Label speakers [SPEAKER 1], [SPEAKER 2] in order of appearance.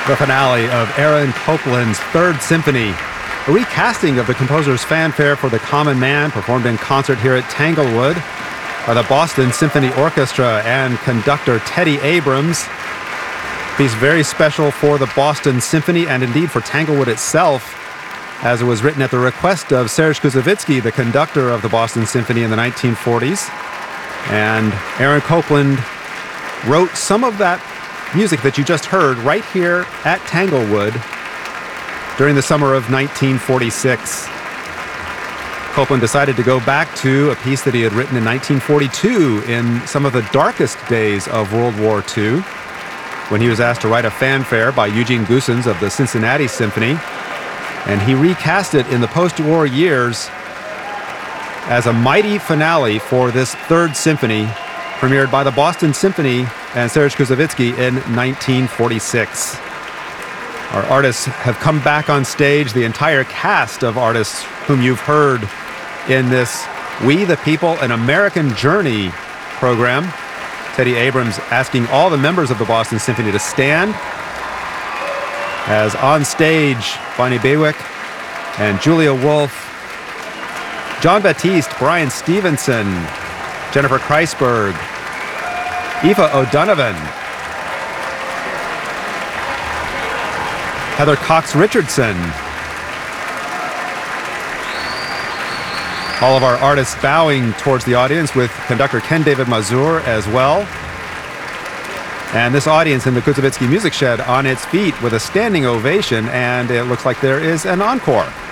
[SPEAKER 1] The finale of Aaron Copland's Third Symphony, a recasting of the composer's fanfare for the Common Man, performed in concert here at Tanglewood by the Boston Symphony Orchestra and conductor Teddy Abrams. Piece very special for the Boston Symphony and indeed for Tanglewood itself, as it was written at the request of Serge Koussevitzky, the conductor of the Boston Symphony in the 1940s. And Aaron Copland wrote some of that music that you just heard right here at Tanglewood during the summer of 1946. Copland decided to go back to a piece that he had written in 1942 in some of the darkest days of World War II, when he was asked to write a fanfare by Eugene Goossens of the Cincinnati Symphony. And he recast it in the post-war years as a mighty finale for this Third Symphony, premiered by the Boston Symphony and Serge Koussevitzky in 1946. Our artists have come back on stage, the entire cast of artists whom you've heard in this We the People, an American Journey program. Teddy Abrams asking all the members of the Boston Symphony to stand as on stage, Bonnie Baywick and Julia Wolf, John Baptiste, Brian Stevenson, Jennifer Kreisberg, Aoife O'Donovan, Heather Cox Richardson. All of our artists bowing towards the audience, with conductor Ken David Mazur as well. And this audience in the Koussevitzky Music Shed on its feet with a standing ovation, and it looks like there is an encore.